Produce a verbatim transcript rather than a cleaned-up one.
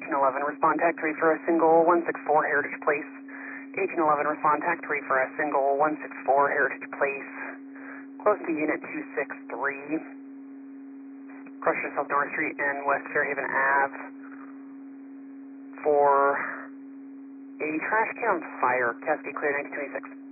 eighteen eleven, respond tech three for a single one six four Heritage Place. eighteen eleven, respond tech three for a single one six four Heritage Place. Close to unit two six three. Crusher South North Street and West Fairhaven Ave for a trash can fire. Cascade clear, nineteen twenty-six.